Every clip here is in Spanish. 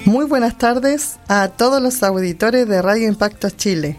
Muy buenas tardes a todos los auditores de Radio Impacto Chile.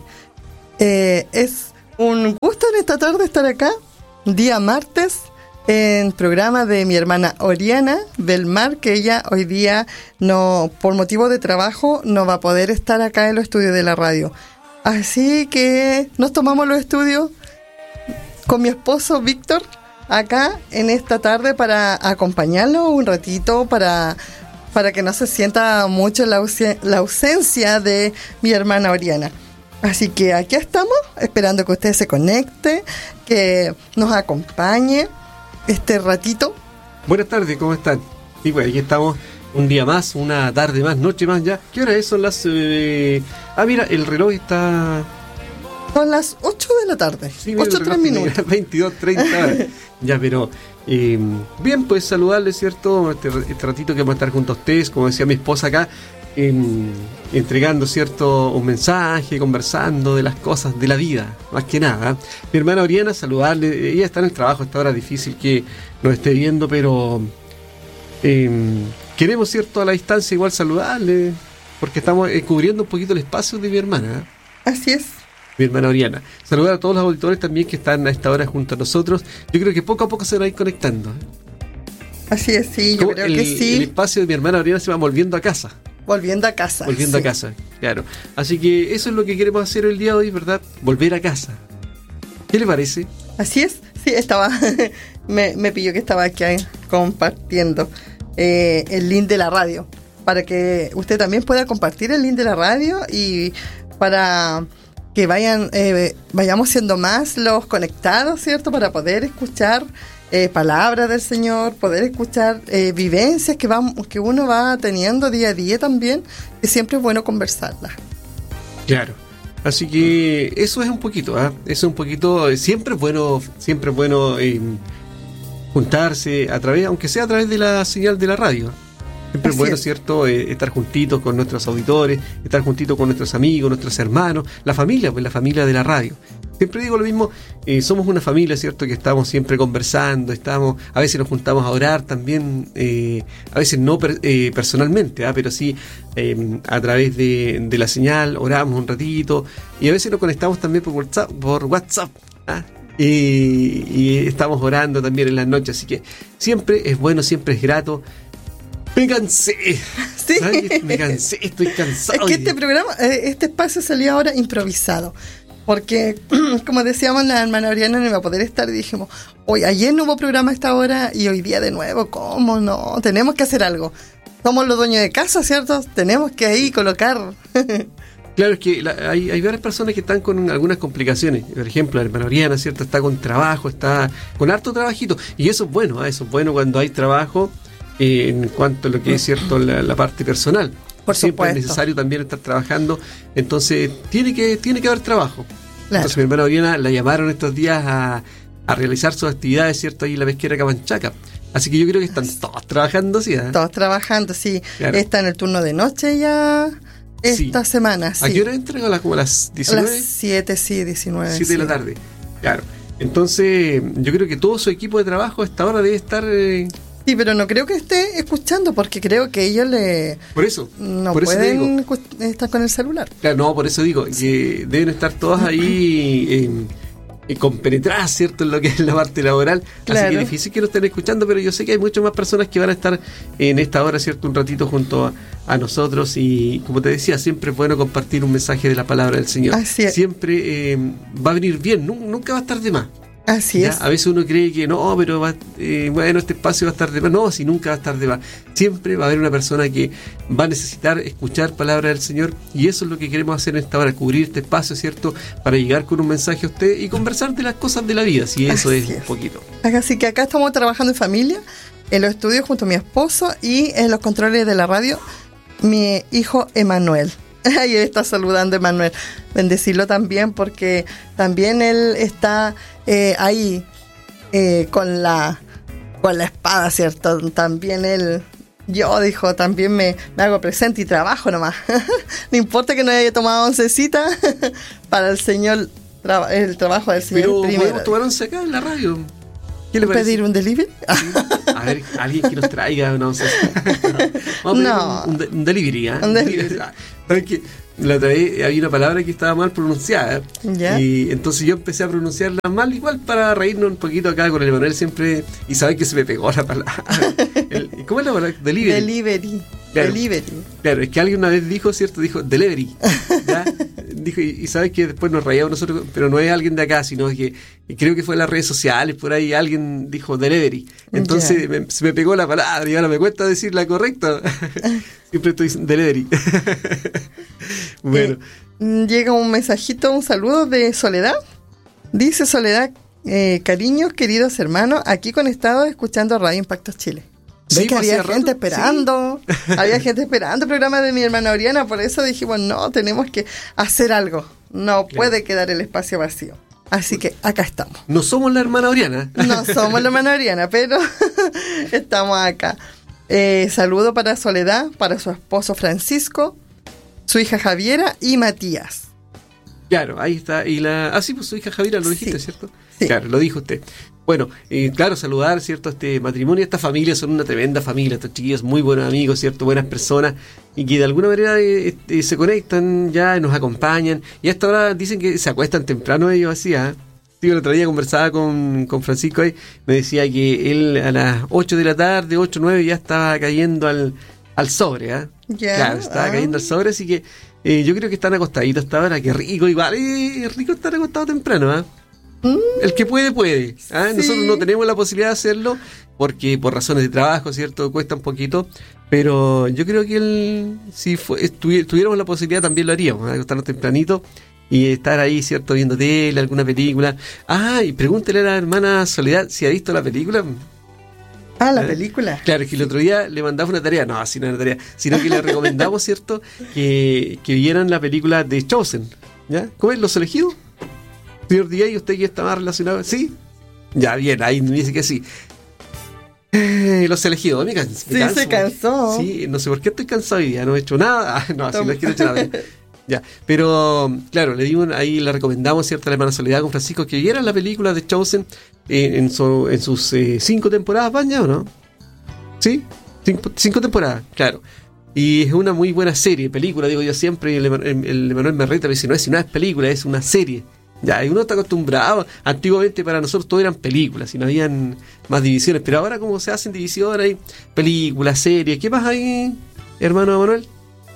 Es un gusto en esta tarde estar acá, día martes, en programa de mi hermana Oriana Belmar, que ella hoy día, no, por motivo de trabajo, no va a poder estar acá en los estudios de la radio. Así que nos tomamos los estudios con mi esposo Víctor acá en esta tarde para acompañarlo un ratito, para que no se sienta mucho la ausencia de mi hermana Oriana. Así que aquí estamos, esperando que usted se conecte, que nos acompañe este ratito. Buenas tardes, ¿cómo están? Sí, pues aquí estamos un día más, una tarde más, noche más ya. ¿Qué hora es? Son las... mira, el reloj está... Son las 8 de la tarde, sí, 8:03 minutos. 22:30 horas. Ya, pero... bien, pues saludarles, ¿cierto? Este ratito que vamos a estar junto a ustedes, como decía mi esposa acá, entregando, ¿cierto? Un mensaje, conversando de las cosas de la vida, más que nada. Mi hermana Oriana, saludarle, ella está en el trabajo, esta hora difícil que nos esté viendo, pero queremos, ¿cierto? A la distancia igual saludarle, porque estamos cubriendo un poquito el espacio de mi hermana. Así es. Mi hermana Oriana. Saludar a todos los auditores también que están a esta hora junto a nosotros. Yo creo que poco a poco se van a ir conectando. Así es, sí, yo creo que sí. El espacio de mi hermana Oriana se va volviendo a casa. Volviendo a casa. Volviendo a casa, claro. Así que eso es lo que queremos hacer el día de hoy, ¿verdad? Volver a casa. ¿Qué le parece? Así es, sí, estaba... me pilló que estaba aquí compartiendo el link de la radio. Para que usted también pueda compartir el link de la radio y para... que vayamos siendo más los conectados, ¿cierto? Para poder escuchar palabras del Señor, poder escuchar vivencias que uno va teniendo día a día también, que siempre es bueno conversarlas. Claro. Así que eso es un poquito, eso es un poquito, siempre es bueno juntarse a través, aunque sea a través de la señal de la radio. Siempre es bueno, ¿cierto? Estar juntitos con nuestros auditores, estar juntitos con nuestros amigos, nuestros hermanos, la familia, pues la familia de la radio. Siempre digo lo mismo, somos una familia, ¿cierto? Que estamos siempre conversando, a veces nos juntamos a orar también, a veces no personalmente, pero sí a través de la señal, oramos un ratito, y a veces nos conectamos también por WhatsApp, y estamos orando también en las noches, así que siempre es bueno, siempre es grato. Me cansé. Sí. ¿Sabes? Me cansé, estoy cansado. Es que este programa, este espacio salió ahora improvisado. Porque, como decíamos, la hermana Oriana no iba a poder estar. Y dijimos, hoy ayer no hubo programa a esta hora y hoy día de nuevo. ¿Cómo no? Tenemos que hacer algo. Somos los dueños de casa, ¿cierto? Tenemos que ahí colocar. Claro, es que hay varias personas que están con algunas complicaciones. Por ejemplo, la hermana Oriana, ¿cierto? Está con trabajo, está con harto trabajito. Y eso es bueno, eso es bueno cuando hay trabajo. En cuanto a lo que es cierto la parte personal, por siempre supuesto. Es necesario también estar trabajando, entonces tiene que haber trabajo. Claro. Entonces mi hermana Oriana la llamaron estos días a realizar sus actividades, cierto, ahí en la pesquera Camanchaca, así que yo creo que están todos trabajando, sí, todos trabajando, sí, claro. Está en el turno de noche ya esta semana, sí. ¿A qué hora entran? ¿Como a las 19? A las 7, sí, 19 7 de la tarde, claro. Entonces yo creo que todo su equipo de trabajo a esta hora debe estar sí, pero no creo que esté escuchando porque creo que ellos por eso pueden estar con el celular. Claro, no, por eso digo que deben estar todos ahí compenetradas, ¿cierto? En lo que es la parte laboral. Claro. Así que es difícil que lo estén escuchando, pero yo sé que hay muchas más personas que van a estar en esta hora, ¿cierto? Un ratito junto a nosotros y, como te decía, siempre es bueno compartir un mensaje de la palabra del Señor. Así es. Siempre va a venir bien, nunca va a estar de más. Así es. A veces uno cree que no, pero bueno, este espacio va a estar de más. No, si nunca va a estar de más. Siempre va a haber una persona que va a necesitar escuchar palabra del Señor y eso es lo que queremos hacer en esta hora, cubrir este espacio, ¿cierto? Para llegar con un mensaje a usted y conversar de las cosas de la vida, si eso es un poquito. Así que acá estamos trabajando en familia, en los estudios junto a mi esposo y en los controles de la radio, mi hijo Emanuel. Ahí está saludando a Emanuel. Bendecirlo también porque también él está ahí con la espada, ¿cierto? También él, también me hago presente y trabajo nomás. No importa que no haya tomado oncecita para el Señor, el trabajo del Señor. Pero primero. podemos tomar once acá en la radio. ¿Qué le parece? ¿Pedir un delivery? Sí. A ver, alguien que nos traiga una oncecita. Vamos a pedir un delivery, ¿eh? Un delivery. ¿Sabes qué? La otra vez había una palabra que estaba mal pronunciada. ¿Ya? Y entonces yo empecé a pronunciarla mal, igual para reírnos un poquito acá con el Emanuel siempre. Y sabes que se me pegó la palabra. ¿Cómo es la palabra? Delivery. Claro, Delivery. Claro, es que alguien una vez dijo, ¿cierto? Dijo delivery. ¿Ya? Dijo, y sabes que después nos reíamos nosotros, pero no es alguien de acá, sino que creo que fue en las redes sociales, por ahí alguien dijo delivery. Entonces se me pegó la palabra y ahora me cuesta decirla correcta. Siempre estoy delivery. Bueno. Llega un mensajito, un saludo de Soledad. Dice Soledad, cariños, queridos hermanos, aquí conectados escuchando Radio Impactos Chile. Sí, que había gente esperando, sí. Había gente esperando el programa de mi hermana Oriana, por eso dijimos, no, tenemos que hacer algo, no puede quedar el espacio vacío. Así que acá estamos. No somos la hermana Oriana. No somos la hermana Oriana, pero estamos acá. Saludo para Soledad, para su esposo Francisco, su hija Javiera y Matías. Claro, ahí está. Sí, pues su hija Javiera lo dijiste, sí. ¿Cierto? Sí. Claro, lo dijo usted. Bueno, claro, saludar, ¿cierto? Este matrimonio, esta familia, son una tremenda familia, estos chiquillos muy buenos amigos, ¿cierto? Buenas personas y que de alguna manera se conectan ya, nos acompañan y hasta ahora dicen que se acuestan temprano ellos así, ¿eh? Sí, el otro día conversaba con Francisco ahí, me decía que él a las 8 de la tarde, 8 o 9 ya estaba cayendo al sobre, ¿eh? Yeah. Claro, estaba cayendo al sobre, así que yo creo que están acostaditos hasta ahora, qué rico, igual, es rico estar acostado temprano, ¿eh? El que puede. ¿Eh? Sí. Nosotros no tenemos la posibilidad de hacerlo porque por razones de trabajo, ¿cierto? Cuesta un poquito, pero yo creo que si tuviéramos la posibilidad también lo haríamos, acostarnos tempranito y estar ahí, ¿cierto? Viendo tele, alguna película. Y pregúntele a la hermana Soledad si ha visto la película. La película. Claro, es que el otro día le mandaba una tarea, no, así no era una tarea, sino que le recomendamos, ¿cierto? Que vieran la película de Chosen, ¿ya? ¿Cómo es? ¿Los elegidos? Señor DJ, ¿usted que está más relacionado? ¿Sí? Ya, bien, ahí me dice que sí. Los elegidos, me canso. Sí, se cansó. Sí, no sé por qué estoy cansado hoy día, no he hecho nada. No, así no es que no he hecho nada. Ya, pero claro, ahí le recomendamos, ¿cierto? A la hermana Soledad con Francisco que vieran la película de Chosen en sus 5 temporadas, ¿van ya o no? ¿Sí? 5 temporadas, claro. Y es una muy buena película, digo yo siempre. El Emanuel me reta, me dice, no es película, es una serie. Ya, y uno está acostumbrado. Antiguamente para nosotros todo eran películas y no habían más divisiones, pero ahora como se hacen divisiones, hay películas, series. ¿Qué más hay, hermano Manuel?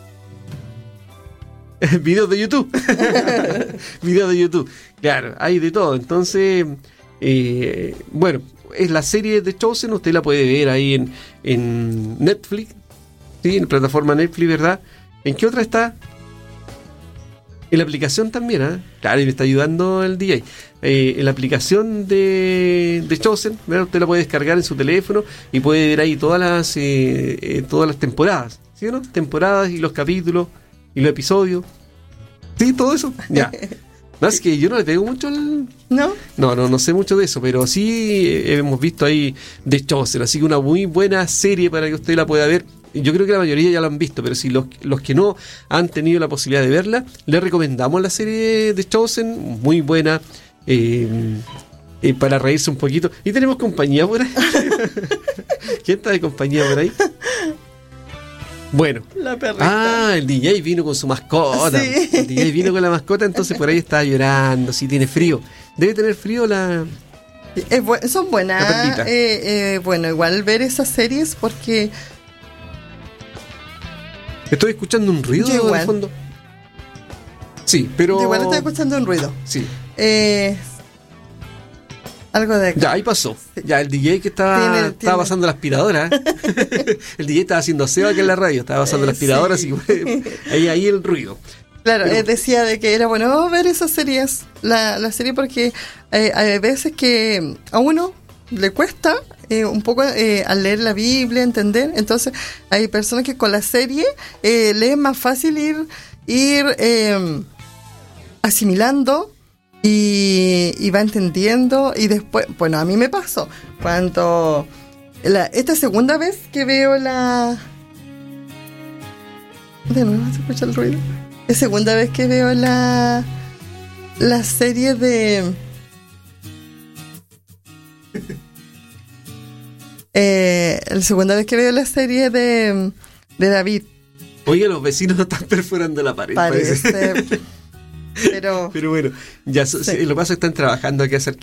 Videos de YouTube. Videos de YouTube. Claro, hay de todo. Entonces, bueno, es la serie de Chosen, usted la puede ver ahí en Netflix, ¿sí? En plataforma Netflix, ¿verdad? ¿En qué otra está? En la aplicación también, ¿eh? Claro, y me está ayudando el DJ. En la aplicación de Chosen, ¿verdad? Usted la puede descargar en su teléfono y puede ver ahí todas las temporadas, ¿sí o no? Temporadas y los capítulos y los episodios. Sí, todo eso. Ya. Más que yo no le pego mucho al... ¿No? No sé mucho de eso, pero sí hemos visto ahí The Chosen, así que una muy buena serie para que usted la pueda ver. Yo creo que la mayoría ya la han visto, pero si los que no han tenido la posibilidad de verla, les recomendamos la serie de Chosen, muy buena, para reírse un poquito. Y tenemos compañía por ahí. ¿Quién está de compañía por ahí? Bueno. La perrita. El DJ vino con su mascota. Sí. El DJ vino con la mascota, entonces por ahí está llorando, si tiene frío. Debe tener frío la... Son buenas. Bueno, igual ver esas series porque... Estoy escuchando un ruido de fondo. Sí, pero... Igual estoy escuchando un ruido. Sí. Algo de acá. Ya, ahí pasó. Ya, el DJ que estaba pasando la aspiradora. El DJ estaba haciendo aseo aquí en la radio. Estaba pasando la aspiradora, sí. Así que ahí el ruido. Claro, decía de que era bueno ver esas series. La serie porque hay veces que a uno le cuesta un poco al leer la Biblia, entender. Entonces hay personas que con la serie les es más fácil ir asimilando y va entendiendo. Y después, bueno, a mí me pasó cuando esta segunda vez que veo de nuevo se escucha el ruido. La segunda vez que veo la serie de la segunda vez que veo la serie de de David. Oye, los vecinos están perforando la pared. Parece. Pero bueno, ya sí. Lo que pasa es que están trabajando aquí